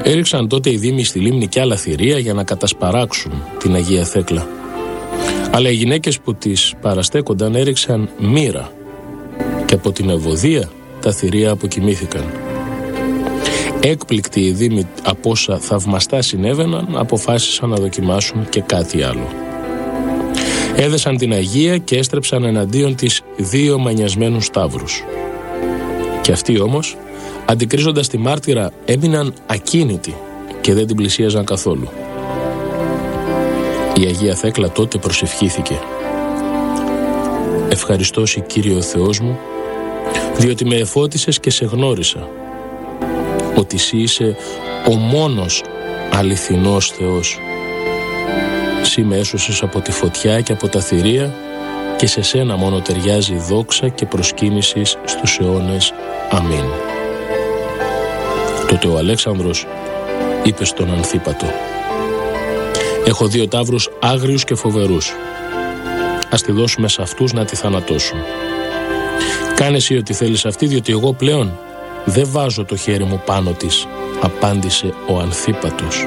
Έριξαν τότε οι δήμοι στη λίμνη κι άλλα θηρία για να κατασπαράξουν την Αγία Θέκλα. Αλλά οι γυναίκες που τις παραστέκονταν έριξαν μοίρα και από την ευωδία τα θηρία αποκοιμήθηκαν. Έκπληκτοι οι δήμοι από όσα θαυμαστά συνέβαιναν, αποφάσισαν να δοκιμάσουν και κάτι άλλο. Έδεσαν την Αγία και έστρεψαν εναντίον της 2 μανιασμένους σταύρους. Και αυτοί όμως, αντικρίζοντας τη μάρτυρα, έμειναν ακίνητοι και δεν την πλησίαζαν καθόλου. Η Αγία Θέκλα τότε προσευχήθηκε: «Ευχαριστώ Συ, Κύριε ο Θεός μου, διότι με εφώτισες και σε γνώρισα, ότι Συ είσαι ο μόνος αληθινός Θεός. Συ με έσωσες από τη φωτιά και από τα θηρία και σε σένα μόνο ταιριάζει δόξα και προσκύνησης στους αιώνες. Αμήν». Τότε ο Αλέξανδρος είπε στον Ανθίπατο: «Έχω 2 ταύρους άγριους και φοβερούς. Ας τη δώσουμε σε αυτούς να τη θανατώσουν. Κάνε εσύ ό,τι θέλεις αυτή, διότι εγώ πλέον δεν βάζω το χέρι μου πάνω της», απάντησε ο Ανθίπατος.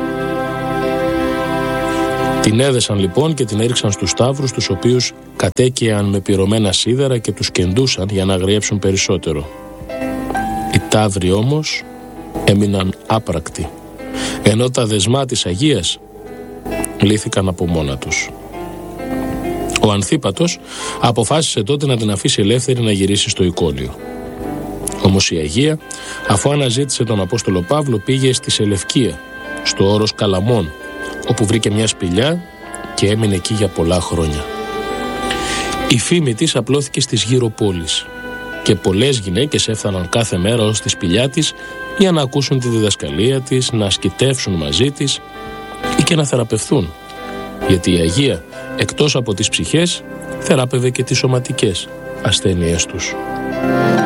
Την έδεσαν λοιπόν και την έριξαν στους ταύρους, τους οποίους κατέκαιαν με πυρωμένα σίδερα και τους κεντούσαν για να αγριέψουν περισσότερο. Οι ταύροι όμως έμειναν άπρακτοι, ενώ τα δεσμά της Αγίας λύθηκαν από μόνα τους. Ο Ανθίπατος αποφάσισε τότε να την αφήσει ελεύθερη να γυρίσει στο Ικόνιο. Όμως η Αγία, αφού αναζήτησε τον Απόστολο Παύλο, πήγε στη Σελευκία, στο όρος Καλαμών, όπου βρήκε μια σπηλιά και έμεινε εκεί για πολλά χρόνια. Η φήμη της απλώθηκε στις γύρω πόλεις και πολλές γυναίκες έφταναν κάθε μέρα ως τη σπηλιά της για να ακούσουν τη διδασκαλία της, να ασκητεύσουν μαζί της ή και να θεραπευθούν, γιατί η Αγία, εκτός από τις ψυχές, θεράπευε και τις σωματικές ασθένειές τους.